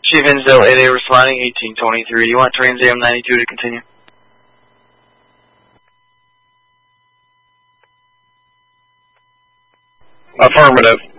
Chief Hinsdale 8A responding 1823. Do you want Trans AM 92 to continue? Affirmative.